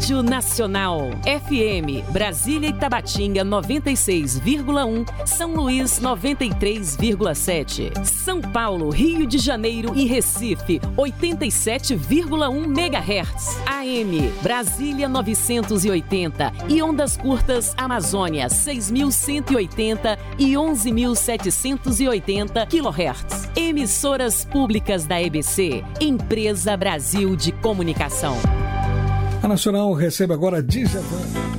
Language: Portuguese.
Rádio Nacional. FM, Brasília e Tabatinga 96,1, São Luís 93,7. São Paulo, Rio de Janeiro e Recife 87,1 MHz. AM, Brasília 980 e ondas curtas Amazônia 6.180 e 11.780 kHz. Emissoras públicas da EBC, Empresa Brasil de Comunicação. A Nacional recebe agora Djavan.